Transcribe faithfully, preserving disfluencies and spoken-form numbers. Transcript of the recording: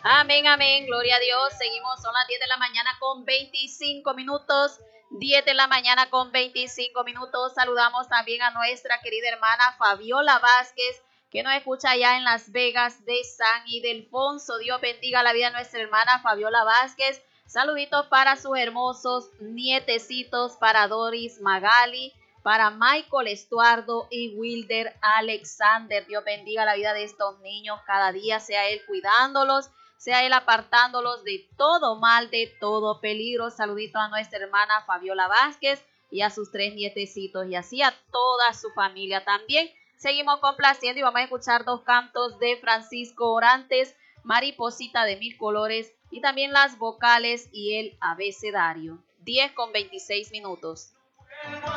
Amén, amén, gloria a Dios. Seguimos, son las diez de la mañana con veinticinco minutos. diez de la mañana con veinticinco minutos. Saludamos también a nuestra querida hermana Fabiola Vázquez, que nos escucha allá en Las Vegas de San Ildefonso. Dios bendiga la vida de nuestra hermana Fabiola Vázquez. Saluditos para sus hermosos nietecitos, para Doris Magali, para Michael Estuardo y Wilder Alexander. Dios bendiga la vida de estos niños. Cada día sea Él cuidándolos, sea Él apartándolos de todo mal, de todo peligro. Saludito a nuestra hermana Fabiola Vázquez y a sus tres nietecitos y así a toda su familia también. Seguimos complaciendo y vamos a escuchar dos cantos de Francisco Orantes, Mariposita de Mil Colores y también las vocales y el abecedario. diez con veintiséis minutos.